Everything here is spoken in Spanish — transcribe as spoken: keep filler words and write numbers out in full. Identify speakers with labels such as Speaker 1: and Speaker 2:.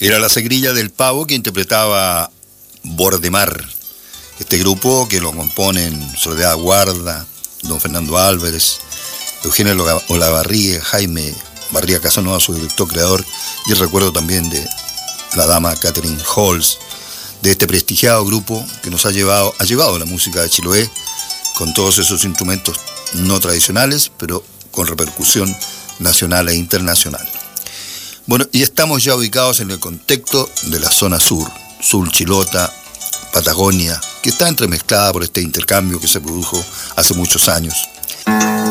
Speaker 1: Era la Segrilla del Pavo que interpretaba Bordemar. Este grupo que lo componen Soledad Guarda, don Fernando Álvarez, Eugenio Olavarría, Jaime Barría Casanova, su director creador, y el recuerdo también de la dama Catherine Halls, de este prestigiado grupo que nos ha llevado, ha llevado la música de Chiloé con todos esos instrumentos no tradicionales, pero con repercusión nacional e internacional. Bueno, y estamos ya ubicados en el contexto de la zona sur, sur Chilota, Patagonia, que está entremezclada por este intercambio que se produjo hace muchos años.